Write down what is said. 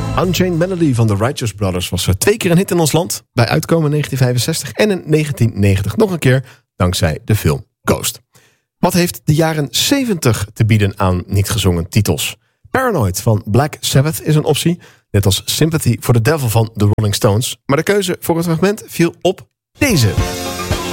Unchained Melody van de Righteous Brothers was 2 keer een hit in ons land. Bij uitkomen in 1965 en in 1990 nog een keer dankzij de film Ghost. Wat heeft de jaren 70 te bieden aan niet gezongen titels? Paranoid van Black Sabbath is een optie. Net als Sympathy for the Devil van The Rolling Stones. Maar de keuze voor het fragment viel op deze.